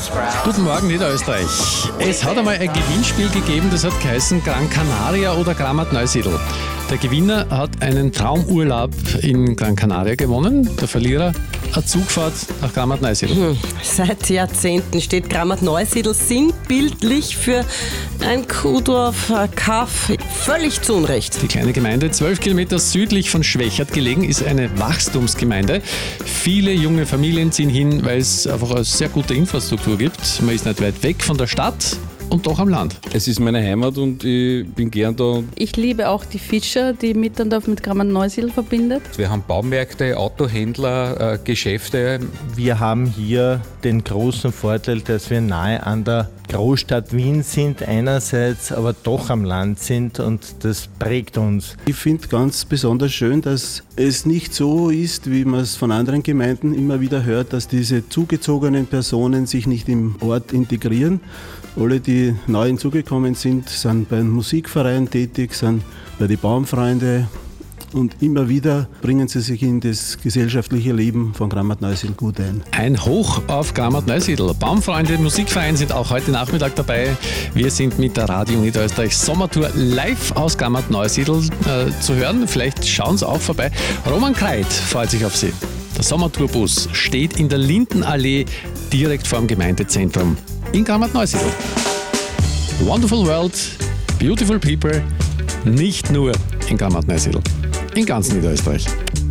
Guten Morgen, Niederösterreich. Es hat einmal ein Gewinnspiel gegeben, das hat geheißen Gran Canaria oder Grammat Neusiedl. Der Gewinner hat einen Traumurlaub in Gran Canaria gewonnen, der Verlierer eine Zugfahrt nach Grammat Neusiedl. Seit Jahrzehnten steht Grammat Neusiedl sinnbildlich für ein Kuhdorf, ein Kaff, völlig zu Unrecht. Die kleine Gemeinde, 12 Kilometer südlich von Schwechat gelegen, ist eine Wachstumsgemeinde. Viele junge Familien ziehen hin, weil es einfach eine sehr gute Infrastruktur gibt. Man ist nicht weit weg von der Stadt und doch am Land. Es ist meine Heimat und ich bin gern da. Ich liebe auch die Fischer, die Mitterndorf mit Grammat Neusiedl verbindet. Wir haben Baumärkte, Autohändler, Geschäfte. Wir haben hier den großen Vorteil, dass wir nahe an der Großstadt Wien sind einerseits, aber doch am Land sind und das prägt uns. Ich finde ganz besonders schön, dass es nicht so ist, wie man es von anderen Gemeinden immer wieder hört, dass diese zugezogenen Personen sich nicht im Ort integrieren. Alle, die neu hinzugekommen sind beim Musikverein tätig, sind bei den Baumfreunde und immer wieder bringen sie sich in das gesellschaftliche Leben von Grammat Neusiedl gut ein. Ein Hoch auf Grammat Neusiedl. Baumfreunde, Musikverein sind auch heute Nachmittag dabei. Wir sind mit der Radio Niederösterreich Sommertour live aus Grammat Neusiedl zu hören. Vielleicht schauen Sie auch vorbei. Roman Kreit freut sich auf Sie. Der Sommertourbus steht in der Lindenallee direkt vor dem Gemeindezentrum in Grammat Neusiedl. Wonderful World, Beautiful People, nicht nur in Grammat Neusiedl, in ganz Niederösterreich.